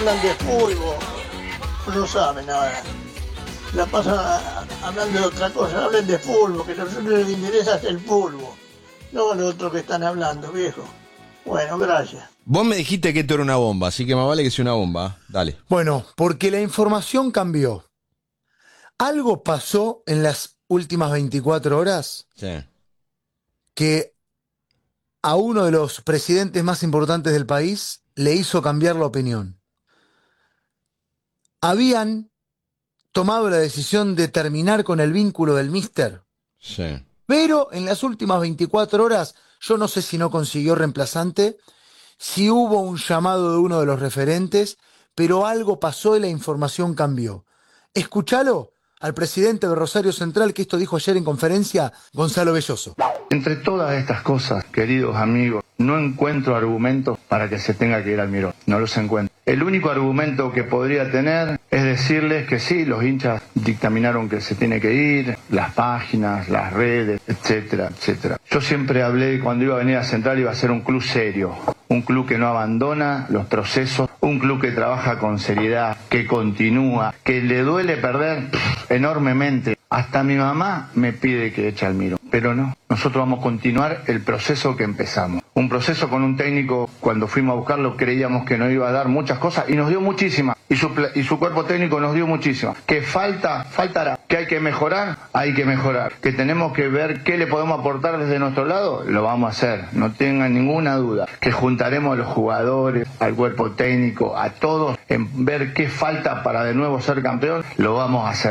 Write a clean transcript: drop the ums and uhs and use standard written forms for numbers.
Hablan de fútbol, no saben nada. La pasan hablando de otra cosa, hablen de fútbol, que a nosotros les interesa es el fútbol, no lo otro que están hablando, viejo. Bueno, gracias. Vos me dijiste que esto era una bomba, así que más vale que sea una bomba. Dale. Bueno, porque la información cambió. Algo pasó en las últimas 24 horas Sí. que a uno de los presidentes más importantes del país le hizo cambiar la opinión. Habían tomado la decisión de terminar con el vínculo del Mister, Sí. pero en las últimas 24 horas, yo no sé si no consiguió reemplazante, si hubo un llamado de uno de los referentes, pero algo pasó y la información cambió. Escúchalo al presidente de Rosario Central, que esto dijo ayer en conferencia, Gonzalo Belloso. Entre todas estas cosas, queridos amigos, no encuentro argumentos para que se tenga que ir al Mirón. No los encuentro. El único argumento que podría tener es decirles que sí, los hinchas dictaminaron que se tiene que ir, las páginas, las redes, etcétera, etcétera. Yo siempre hablé cuando iba a venir a Central iba a ser un club serio, un club que no abandona los procesos, un club que trabaja con seriedad, que continúa, que le duele perder enormemente. Hasta mi mamá me pide que eche al Mirón, pero no. Nosotros vamos a continuar el proceso que empezamos. Un proceso con un técnico, cuando fuimos a buscarlo creíamos que nos iba a dar muchas cosas y nos dio muchísimas. Y su cuerpo técnico nos dio muchísimas. Que faltará. Que hay que mejorar, hay que mejorar. Que tenemos que ver qué le podemos aportar desde nuestro lado, lo vamos a hacer. No tengan ninguna duda. Que juntaremos a los jugadores, al cuerpo técnico, a todos, en ver qué falta para de nuevo ser campeón, lo vamos a hacer.